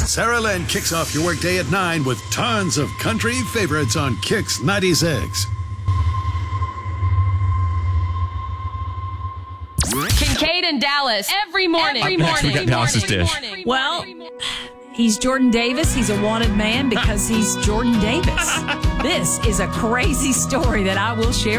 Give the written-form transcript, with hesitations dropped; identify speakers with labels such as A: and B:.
A: Sarah Lynn kicks off your workday at 9 with tons of country favorites on Kix 96.
B: Kincaid and Dallas every morning.
C: Next we got Dallas's dish.
D: Well, he's Jordan Davis. He's a wanted man because he's Jordan Davis. This is a crazy story that I will share